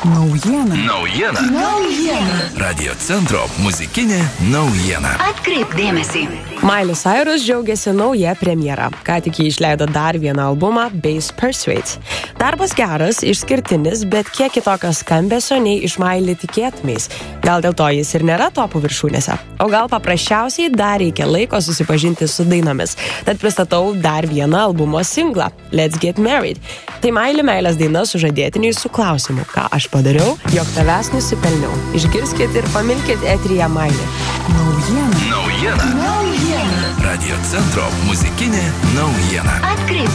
Naujiena. Radio centro muzikinė naujiena. Atkreipk dėmesį. Miley Cyrus džiaugiasi nauja premjera. Ką tik jį išleido dar vieną albumą Bass Persuades. Darbas geras, išskirtinis, bet kiek kitokio skambesio nei iš Miley tikėtumės. Gal dėl to jis ir nėra topų viršūnėse. O gal paprasčiausiai dar reikia laiko susipažinti su dainomis. Tad pristatau dar vieną albumo singlą Let's Get Married. Tai Miley meilės daina sužadėtiniui su klausimu, ką aš padariau, jog tavęs nusipelniau. Išgirskit ir pamilkit eteryje Miley. Naujiena. Radio centro muzikinė naujiena. Atkreipk